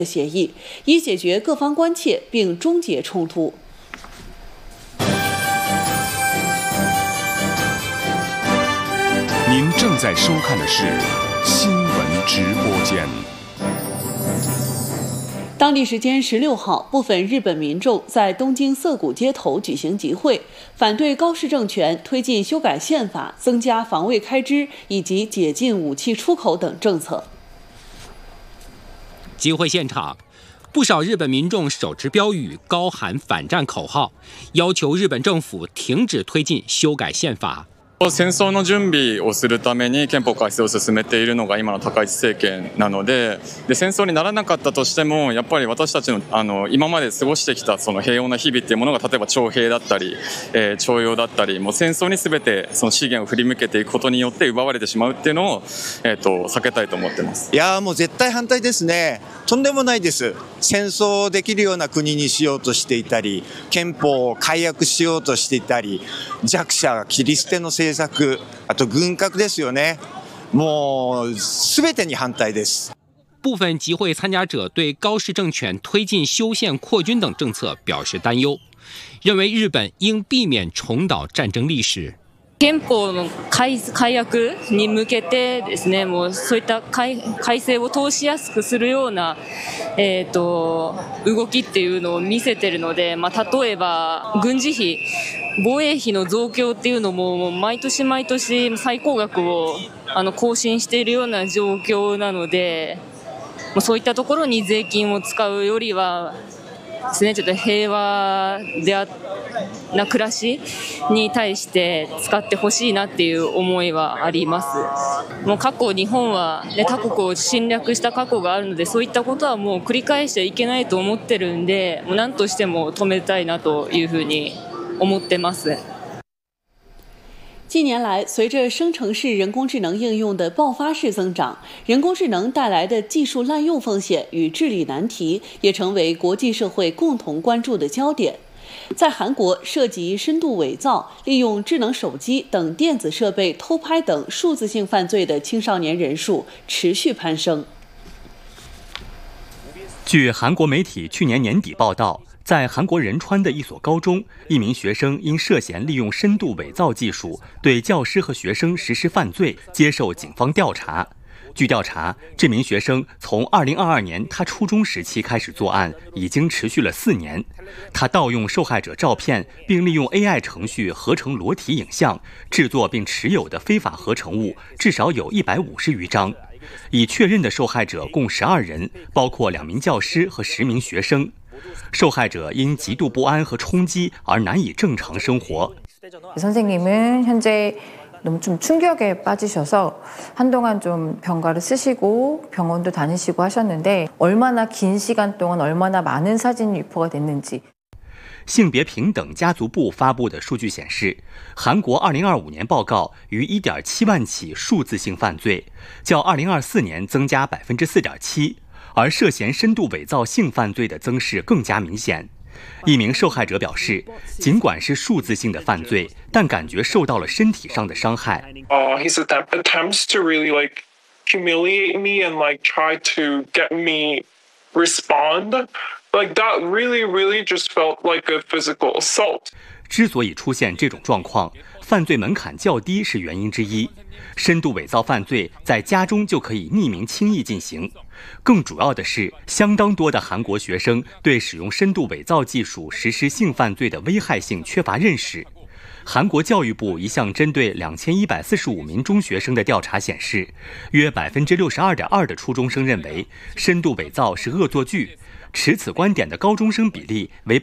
协议，以解决各方关切并终结冲突。 您正在收看的是新闻直播间。 当地时间16号，部分日本民众在东京涩谷街头举行集会，反对高市政权推进修改宪法、增加防卫开支以及解禁武器出口等政策。 集会现场，不少日本民众手持标语，高喊反战口号，要求日本政府停止推进修改宪法。 戦争の準備をするために憲法改正を進めているのが今の高市政権なので、戦争にならなかったとしてもやっぱり私たちの今まで過ごしてきたその平穏な日々っていうものが例えば徴兵だったり、徴用だったり、もう戦争に全てその資源を振り向けていくことによって奪われてしまうっていうのを避けたいと思ってます。 いやもう絶対反対ですね。とんでもないです。戦争できるような国にしようとしていたり、憲法を改悪しようとしていたり、弱者切り捨ての政策、あと軍拡ですよね。もう全てに反対です。 部分集会参加者对高市政权推进修宪扩军等政策表示担忧，认为日本应避免重蹈战争历史。 憲法の改悪に向けてですね、もうそういった改正を通しやすくするような、動きっていうのを見せているので、例えば軍事費、防衛費の増強っていうのも毎年毎年最高額を更新しているような状況なので、そういったところに税金を使うよりはですね、ちょっと平和な暮らしに対して使ってほしいなっていう思いはあります。もう過去日本は、他国を侵略した過去があるので、そういったことはもう繰り返しちゃいけないと思ってるんで、もう何としても止めたいなというふうに思ってます。 近年来，随着生成式人工智能应用的爆发式增长，人工智能带来的技术滥用风险与治理难题也成为国际社会共同关注的焦点。在韩国，涉及深度伪造、利用智能手机等电子设备偷拍等数字性犯罪的青少年人数持续攀升。 据韩国媒体去年年底报道，在韩国仁川的一所高中，一名学生因涉嫌利用深度伪造技术对教师和学生实施犯罪，接受警方调查。据调查，这名学生从2022年他初中时期开始作案，已经持续了4年。他盗用受害者照片，并利用 AI 程序合成裸体影像，制作并持有的非法合成物至少有150余张。已确认的受害者共12人，包括2名教师和10名学生。受害者因极度不安和冲击而难以正常生活。 선생님은 현재 너무 좀 충격에 빠지셔서 한동안 좀 병가를 쓰시고 병원도 다니시고 하셨는데 얼마나 긴 시간 동안 얼마나 많은 사진이 유포가 됐는지。 性别平等家族部发布的数据显示，韩国2025年报告逾1.7万起数字性犯罪，较2024年增加4.7%，而涉嫌深度伪造性犯罪的增势更加明显。一名受害者表示，尽管是数字性的犯罪，但感觉受到了身体上的伤害。 His attempts to really humiliate me and try to get me respond, that really just felt like a physical assault. 之所以出现这种状况，犯罪门槛较低是原因之一。深度伪造犯罪在家中就可以匿名轻易进行。更主要的是，相当多的韩国学生对使用深度伪造技术实施性犯罪的危害性缺乏认识。韩国教育部一项针对2145名中学生的调查显示，约62.2%的初中生认为深度伪造是恶作剧，持此观点的高中生比例为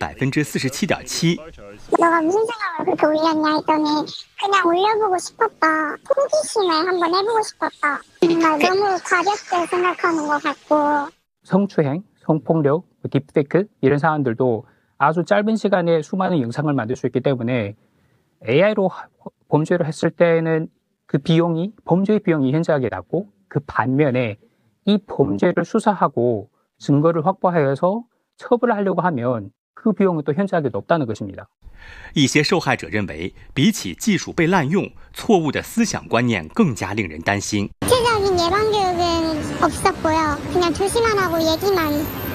47.7%。 너가 무슨 생각을 그렇게 올렸냐 했더니 그냥 올려보고 싶었다. 호기심에 한번 해보고 싶었다. 정말 너무 가볍게 생각하는 것 같고. 성추행, 성폭력, 딥페이크 이런 사안들도 아주 짧은 시간에 수많은 영상을 만들 수 있기 때문에 AI로 범죄를 했을 때는 그 비용이 범죄의 비용이 현저하게 낮고 그 반면에 이 범죄를 수사하고 증거를 확보하여서 처벌을 하려고 하면 그 비용은 또 현저하게 높다는 것입니다. 一些受害者认为，比起技术被滥用，错误的思想观念更加令人担心。 구체적인 예방 교육은 없었고요. 그냥 조심만 하고 얘기만